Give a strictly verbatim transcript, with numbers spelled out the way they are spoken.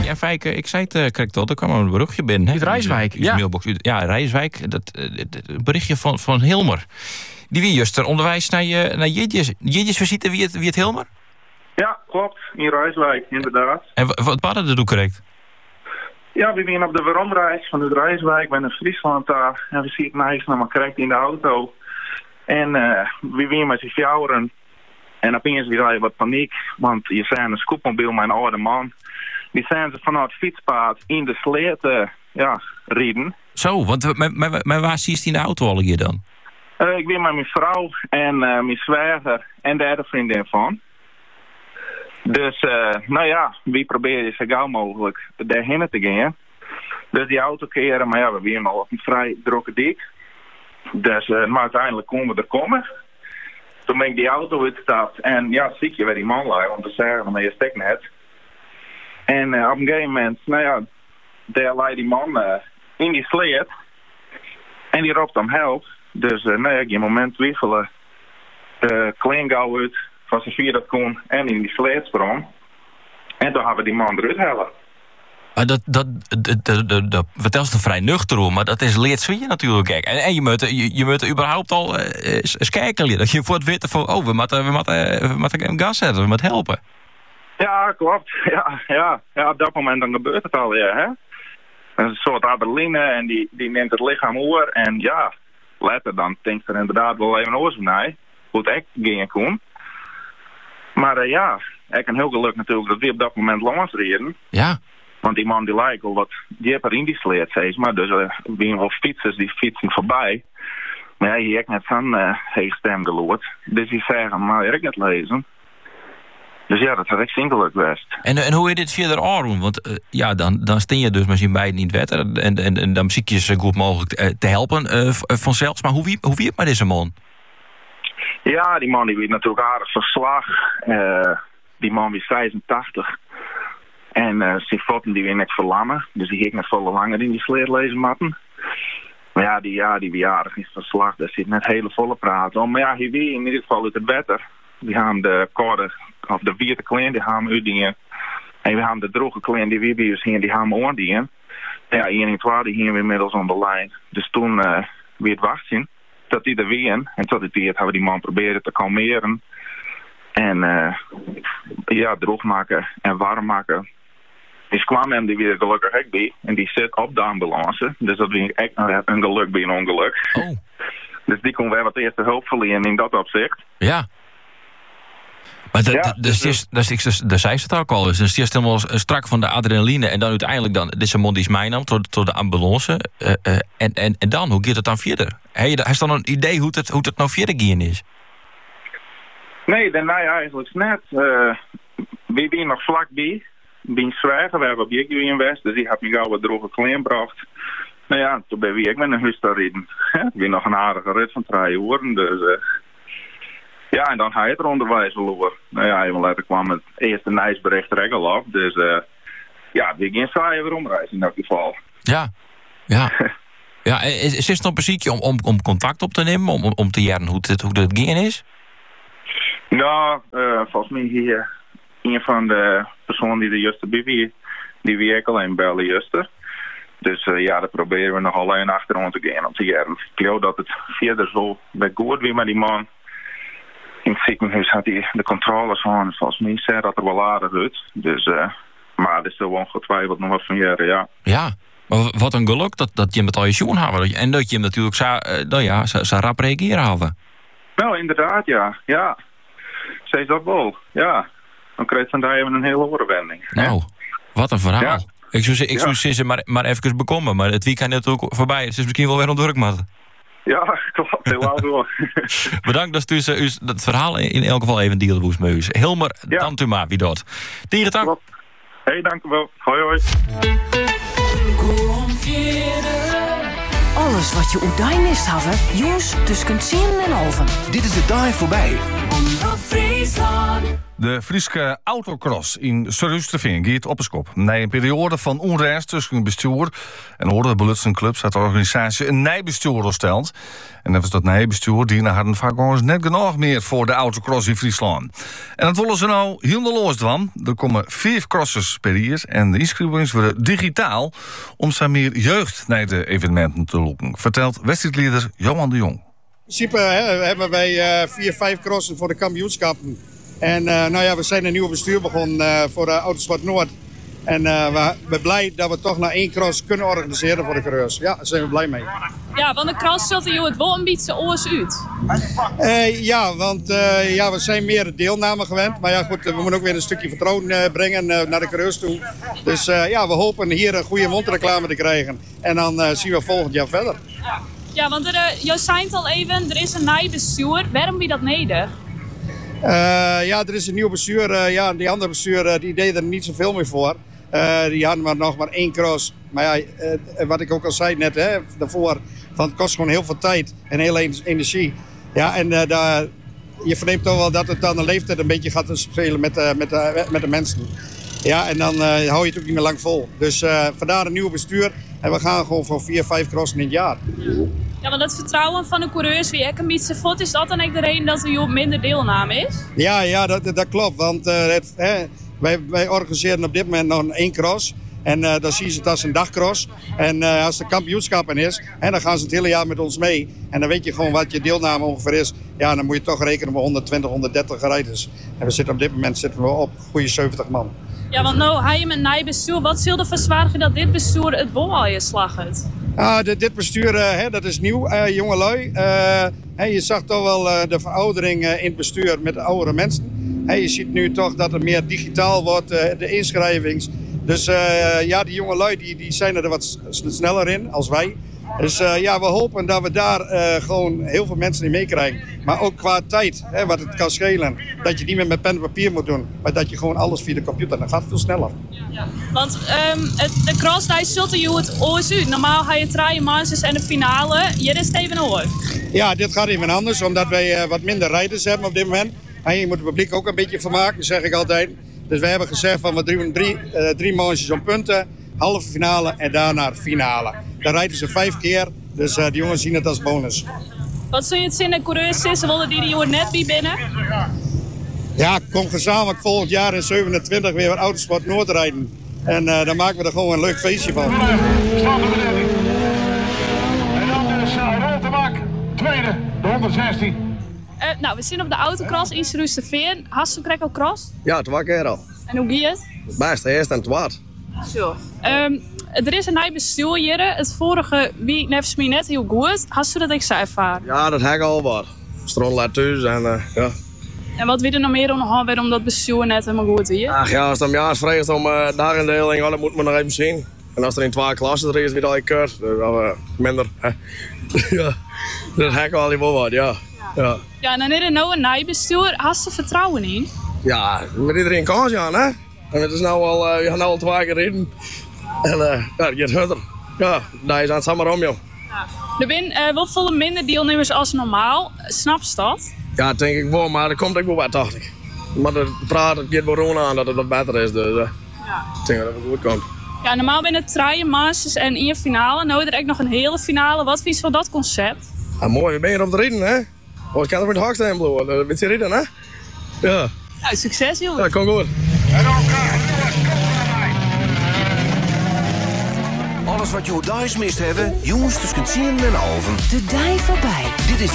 Ja, Fijke, ik zei het uh, correct al, er kwam een berichtje binnen. Uit Rijswijk, uw, uw ja. Mailbox. Ja, Rijswijk, dat uh, het berichtje van, van Hilmer. Die wie juist er onderwijs naar, je, naar Jidjes. Jidjes visite wie het, wie het Hilmer? Ja, klopt. In Rijswijk, inderdaad. En w- wat waren dat ook correct? Ja, we zijn op de rondreis vanuit Rijswijk bij Friesland daar. En we zien het nice naar maar correct in de auto. En uh, we zijn met z'n fjouweren. En opeens weer je wat paniek. Want je zijn een scootmobiel met een oude man. Die zijn ze vanuit het fietspad in de sleet uh, ja, rijden. Zo, want maar, maar, maar waar zie je in de auto al hier dan? Uh, ik ben met mijn vrouw en uh, mijn zwager en de derde vriendin van. Dus, uh, nou ja, wie probeert zo gauw mogelijk daarheen te gaan. Dus die auto keren, maar ja, we zijn al op een vrij drukke dik. Dus, uh, maar uiteindelijk konden we er komen. Toen ben ik die auto uitgestapt en ja, zie je waar die man lag, want te zeggen, maar je stek net. En uh, op een gegeven moment, nou ja, daar lag die man uh, in die sleet. En die roept om help. Dus, uh, nou ja, op een moment wiffelen de kleingauw uit van zijn vier dat kon en in die sleet sprong. En toen hebben we die man eruit halen. Maar dat, dat, dat, dat, dat, dat vertelt ze vrij nuchter om, maar dat is leert zwier natuurlijk. Kijk. En, en je moet, je, je moet überhaupt al uh, eens kijken, dat je voor het weten van, oh, we moeten, we moeten, we moeten gas zetten, we moeten helpen. Ja, klopt. Ja, ja, ja, op dat moment dan gebeurt het al, ja, hè. Een soort adrenaline en die, die neemt het lichaam over en ja, later dan denkt er inderdaad wel even oors naar hoe het echt ging kon. Maar uh, ja, ik een heel geluk natuurlijk dat we op dat moment langs reden. Ja. Want die man die lijkt al wat dieper in die sleet, zeg maar. Dus er uh, zijn wel fietsers die fietsen voorbij. Maar ja, hier heb ik net zo'n uh, heeg stem gehoord. Dus die zeggen, maar ik net lezen. Dus ja, dat had ik zinkelijk geweest. En, en hoe is dit verder aan? Want uh, ja, dan, dan steen je dus misschien beiden niet wet. En, en, en dan zie je zo goed mogelijk uh, te helpen uh, vanzelfs. Maar hoe wie, hoe wie het maar deze man? Ja, die man die werd natuurlijk aardig verslag. Uh, die man was zesentachtig. En uh, zijn voeten die weer net verlammen. Dus die ging net volle langer in die sleet lezen matten. Maar ja, die, ja, die weer aardig is verslag. Daar zit net hele volle praten om. Maar ja, hij weer in ieder geval uit het beter. Die hebben de korde, of de witte klein, die hebben uitdien. En we hebben de droge klein, die weer bij ons hier, die hebben oordien. Ja, één en twee, die hier weer inmiddels aan de lijn. Dus toen uh, weer het wachten. Dat die er weer in. En tot die tijd hebben we die man proberen te kalmeren. En uh, ja, droog maken en warm maken. Dus kwam hem die weer gelukkig echt bij. En die zit op de ambulance. Dus dat was echt een geluk bij een ongeluk. Oh. Dus die kon weer wat eerste hulp verlenen in dat opzicht. Ja. Maar de, ja, de, dus dus, dus, dus, dus zei ze het ook al. Dus je is helemaal strak van de adrenaline. En dan uiteindelijk dan, dit is een man die is meenam tot, tot de ambulance. Uh, uh, en, en, en dan, hoe gaat het dan verder? Heb je, heeft dan een idee hoe het, hoe het nou verder gaan is? Nee, dan nee, eigenlijk net. Uh, we zijn nog vlakbij. Bin zwijgen, we hebben op Jekje in West. Dus die heb me gauw wat droge klein gebracht. Nou ja, toen ben ik met een huis te rijden. Ik ben nog een aardige rit van drie uur. Dus uh, ja, en dan ga je het onderwijs verloren. Nou ja, even later kwam het eerste nieuwsbericht er al op. Dus uh, ja, we gaan saaien weer omreizen in elk geval. Ja, ja. Ja, is, is het nog precies om, om, om contact op te nemen? Om, om te jaren hoe het, hoe het gaan is? Nou, uh, volgens mij hier een van de personen die er juist bij wie, die wie ik alleen bellen juist. Dus uh, ja, dat proberen we nog alleen achterom te gaan om te jaren. Ik geloof dat het verder zo bij goed weer met die man. In het ziekenhuis had hij de controles van. Volgens mij zei dat er wel aardig uit. Dus, uh, maar er is er wel getwijfeld nog wat van jaren, ja. Ja, maar wat een geluk dat, dat je met al je schoen hebben. En dat je hem natuurlijk zo, uh, nou ja, zo, zo rap reageren hebben. Nou, inderdaad, ja. Ja. Zeg dat wel, ja. Dan krijg je van daar even een hele orenwending. Nou, wat een verhaal. Ja. Ik zou ik zou ja. ze maar, maar even bekomen. Maar het weekend is natuurlijk voorbij. Het is misschien wel weer onderdrukt, maar... Ja, klopt. Helaas wel. Bedankt dat u uh, het verhaal in elk geval even deelde woest met u. Hilmer, ja. dank u maar, wie dat. Tegen dank. Hé, hey, dank u wel. Hoi, hoi. Alles wat je oedijn is hebben, jongens, tussen tien en halven. Dit is de dag voorbij. Om Friesland. De Friese autocross in Surhuisterveen gaat op een schop. Na een periode van onrust tussen het bestuur en orde belutsenclubs had de organisatie een nijbestuur stelt. En dat was dat nijbestuur die hadden vaak net genoeg meer voor de autocross in Friesland. En dat willen ze nou helemaal losdwan. Er komen vijf crossers per jaar en de inschrijvingen worden digitaal om zo meer jeugd naar de evenementen te lokken, vertelt wedstrijdleider Johan de Jong. In principe hè, hebben wij uh, vier, vijf crossen voor de kampioenschappen. En uh, nou ja, we zijn een nieuw bestuur begonnen uh, voor uh, Autosport Noord. En uh, we zijn blij dat we toch naar één cross kunnen organiseren voor de coureurs. Ja, daar zijn we blij mee. Ja, want de cross zult je het wel een beetje oors uit. Uh, ja, want uh, ja, we zijn meer deelname gewend. Maar ja, goed, we moeten ook weer een stukje vertrouwen uh, brengen uh, naar de coureurs toe. Dus uh, ja, we hopen hier een goede mondreclame te krijgen. En dan uh, zien we volgend jaar verder. Ja, ja want er, uh, je zei het al even, er is een nieuw bestuur. Waarom wie dat neder? Uh, ja, er is een nieuw bestuur. Uh, ja, die andere bestuur uh, die deden er niet zoveel meer voor. Uh, die hadden maar nog maar één cross. Maar ja, uh, wat ik ook al zei net, hè, daarvoor, van het kost gewoon heel veel tijd en heel energie. Ja, en uh, daar, je verneemt toch wel dat het dan de leeftijd een beetje gaat spelen met, uh, met, uh, met de mensen. Ja, en dan uh, hou je het ook niet meer lang vol. Dus uh, vandaar een nieuw bestuur. En we gaan gewoon voor vier, vijf crossen in het jaar. Ja, want het vertrouwen van de coureurs, wie ik een beetje voort, is dat dan ook de reden dat er minder deelname is? Ja, ja dat, dat klopt. Want uh, het, hè, wij, wij organiseren op dit moment nog één cross. En uh, dan zien ze het als een dagcross. En uh, als de kampioenschappen is, en dan gaan ze het hele jaar met ons mee. En dan weet je gewoon wat je deelname ongeveer is. Ja, dan moet je toch rekenen met honderdtwintig, honderddertig rijders. En we zitten op dit moment zitten we op goede zeventig man. Ja, want nou ga je met een nieuw bestuur. Wat zul er verzwaardigen dat dit bestuur het wel al je slag heeft? Ah, dit, dit bestuur, uh, hè, dat is nieuw, uh, jongelui. Uh, hey, je zag toch wel uh, de veroudering uh, in het bestuur met de oudere mensen. Hey, je ziet nu toch dat het meer digitaal wordt, uh, de inschrijvings. Dus uh, ja, die jongelui die, die zijn er wat sneller in als wij. Dus uh, ja, we hopen dat we daar uh, gewoon heel veel mensen in meekrijgen. Maar ook qua tijd, hè, wat het kan schelen. Dat je niet meer met pen en papier moet doen. Maar dat je gewoon alles via de computer, dan gaat het veel sneller. Ja. Want um, het, de crossdij zult je het oors uit. Normaal ga je draaien marges en de finale. Hier is het even oor. Ja, dit gaat even anders. Omdat wij uh, wat minder rijders hebben op dit moment. En je moet het publiek ook een beetje vermaken, zeg ik altijd. Dus we hebben gezegd van we doen drie, uh, drie marges om punten. Halve finale en daarna finale. Dan rijden ze vijf keer, dus uh, die jongens zien het als bonus. Wat zul je het zin de coureurs ze willen die de jongen net bij binnen? Ja, kom gezamenlijk volgend jaar in zevenentwintig weer wat Autosport Noord rijden. En uh, dan maken we er gewoon een leuk feestje van. Snap de beneding. En dan is uh, Rotemak, tweede, de honderdzestien. Uh, nou, we zijn op de autocross in Surhuisterveen. Hast je ook cross? Ja, twee keer al. En hoe gaat het? Het beste eerst en het waard. Zo. Um, er is een nieuw bestuur hier. Het vorige wie nevens mij net heel goed. Hast je dat ik zou ervaren? Ja, dat heb ik al wat. Stron laat thuis en uh, ja. En wat wil er nog meer om weer om dat bestuur net helemaal goed hier? Ach ja, als het om jaar vraagt om uh, dagindeling, ja, dat moet men nog even zien. En als er in twee klassen er is, weer al keurt, dan uh, minder. Ja, dat heb ik al wel wat, ja. Ja, ja en dan is er nou een nieuw bestuur. Hast je vertrouwen in? Ja, met iedereen kans aan, hè. En het is nou al, uh, we gaan nu al twee keer rijden. En uh, ja, het gaat verder. Ja, daar is aan het samen om, joh. Ja. Er zijn uh, wel veel minder deelnemers als normaal. Snap je dat? Ja, dat denk ik wel, maar er komt ook wel wat, dacht ik. Maar de praten gaat wel gewoon aan dat het wat beter is, dus uh, ja. Ik denk dat het goed komt. Ja, normaal ben het draaien, masters en in je finale. Nou is er ook nog een hele finale. Wat vind je van dat concept? Ja, mooi, we ben hier om te rijden, hè? Oh, ik kan er met de haksteen bloeien, dan ben je rijden, hè? Ja. Nou, succes, jongen. Ja, kom goed. Alles wat je thuis mist hebben, jongens tussen tien en halven. De dij voorbij. Dit is